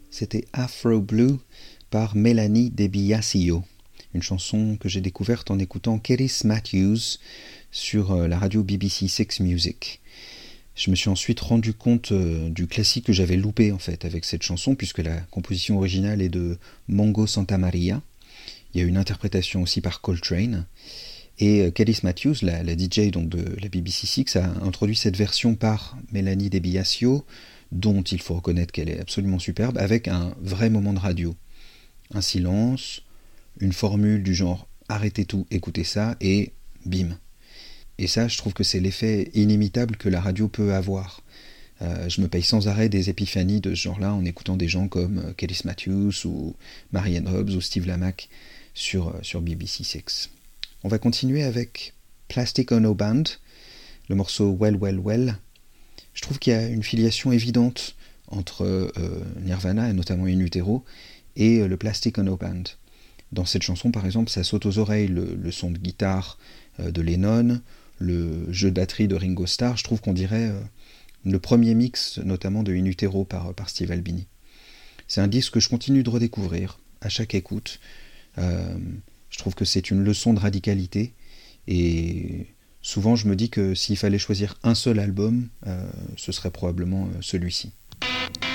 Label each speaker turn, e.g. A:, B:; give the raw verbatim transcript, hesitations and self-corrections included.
A: C'était Afro Blue par Melanie De Biasio, une chanson que j'ai découverte en écoutant Keris Matthews sur la radio B B C Six Music. Je me suis ensuite rendu compte euh, du classique que j'avais loupé en fait avec cette chanson, puisque la composition originale est de Mongo Santamaria. Il y a une interprétation aussi par Coltrane. Et euh, Keris Matthews, la, la D J donc de la B B C Six, a introduit cette version par Melanie De Biasio, dont il faut reconnaître qu'elle est absolument superbe, avec un vrai moment de radio. Un silence, une formule du genre « arrêtez tout, écoutez ça » et bim. Et ça, je trouve que c'est l'effet inimitable que la radio peut avoir. Euh, je me paye sans arrêt des épiphanies de ce genre-là en écoutant des gens comme euh, Keris Matthews ou Marianne Hobbs ou Steve Lamacq sur, euh, sur B B C Six. On va continuer avec Plastic Ono Band, le morceau Well Well Well. Je trouve qu'il y a une filiation évidente entre euh, Nirvana, et notamment In Utero, et euh, le Plastic Ono Band. Dans cette chanson, par exemple, ça saute aux oreilles le, le son de guitare euh, de Lennon, le jeu de batterie de Ringo Starr. Je trouve qu'on dirait euh, le premier mix, notamment de In Utero par, par Steve Albini. C'est un disque que je continue de redécouvrir à chaque écoute. Euh, je trouve que c'est une leçon de radicalité, et souvent je me dis que s'il fallait choisir un seul album, euh, ce serait probablement euh, celui-ci.